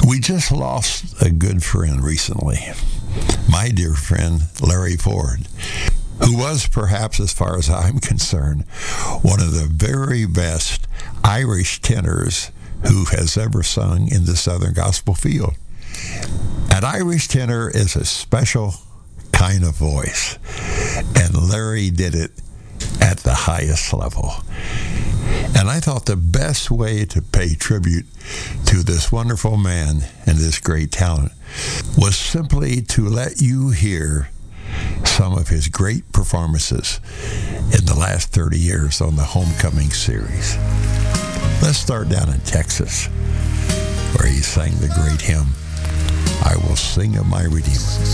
We just lost a good friend recently, my dear friend Larry Ford, who was perhaps, as far as I'm concerned, one of the very best Irish tenors who has ever sung in the Southern gospel field. An Irish tenor is a special kind of voice, and Larry did it at the highest level. And I thought the best way to pay tribute to this wonderful man and this great talent was simply to let you hear some of his great performances in the last 30 years on the Homecoming series. Let's start down in Texas, where he sang the great hymn, I Will Sing of My Redeemer.